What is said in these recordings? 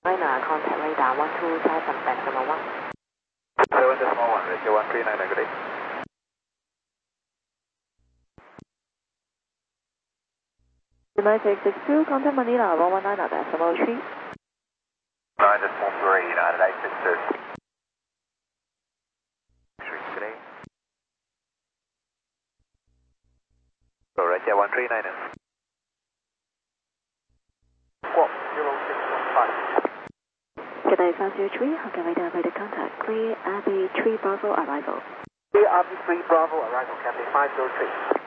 China, contact radar 127.1. 7.1, radio 139, good day. United 62, contact Manila 119.3. 9.3, United 862. Good day. Radio 139. Squawk 0615. Cathay 503, contact radar made contact. Clear Abbey 3 Bravo arrival. Clear Abbey 3 Bravo arrival, Cathay 503.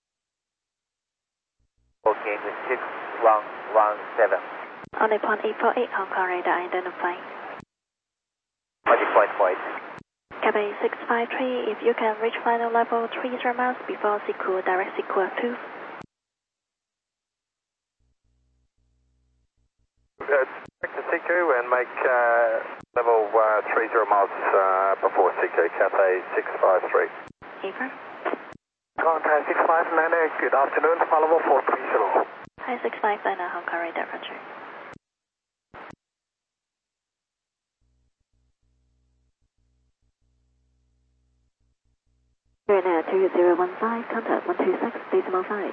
Okay, with 6117. On a point 848, Hong Kong radar identifying. Magic point 48. Cathay 653, if you can reach final level 30 miles before Siku, direct Siku 2. Back to CQ and make level 30 miles before CQ, Cathay 653. Ava. Contact 6590, good afternoon, follow 430. Hi 659, Hong Kong radar, roger. Now 2015, contact 126.5.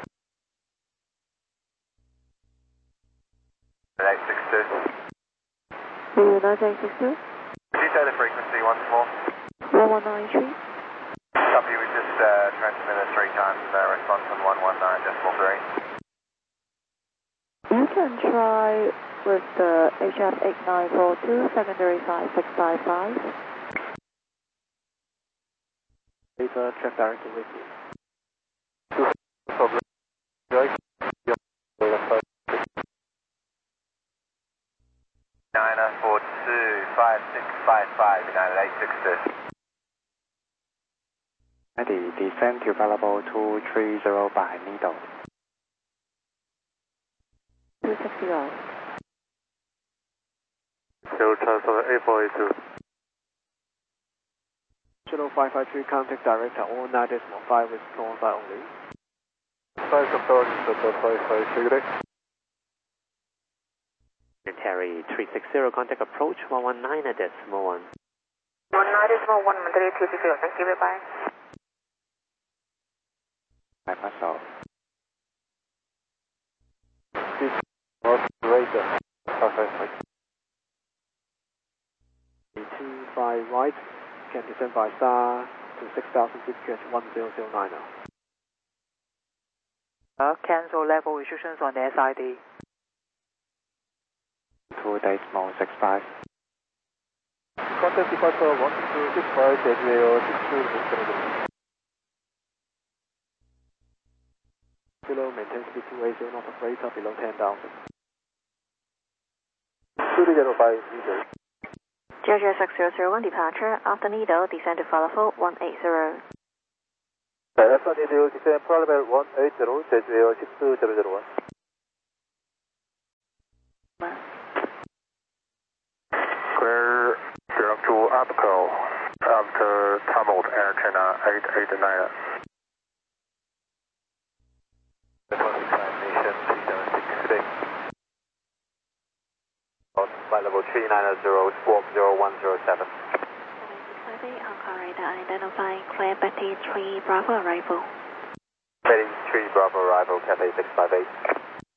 862. United 62. Could you say the frequency once more? 1193. Copy, we just transmitted 3 times response on 119.3. You can try with the HF 8942, secondary side 655. Later, check directly with you. 9425655, United 862. Descend to available 230 by needle. 260. Zero transfer 8482. 0553, contact director all 9.5 with call by only. 5 authority, 553, good day. Terry 360, contact approach 119.1. 19.1, Madrid 260, thank you, bye-bye. Bypass off. Radar, 25 right, can descend by star to 6,000 feet, get 1009 now. Cancel level restrictions on the SID. 2.65. Contact departure 1265, Edgeway 62. Below, maintain speed 280, not afraid, below 10,000. 205 meters. JJ 6001 departure, after Nido, descend to follow 180. Alpha Nido, descend parallel 180, JJ 62001. Clear, direct to APCO, after tunneled Air China 889. Nation 376 today. Flight level 390, squawk 0107. Hong Kong radar identifying clear Betty 3 Bravo arrival. Betty 3 Bravo arrival, Cathay 658.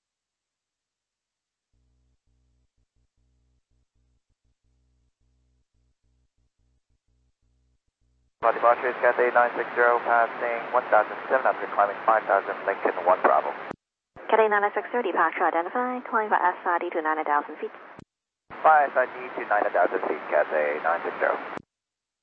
Departure is Cathay 960, passing 1,700, climbing 5,000, Lincoln 1 Bravo. Cathay 960 departure identified, climb by SRD to 9,000 feet. 5 SID to 9,000 feet, Cathay 960.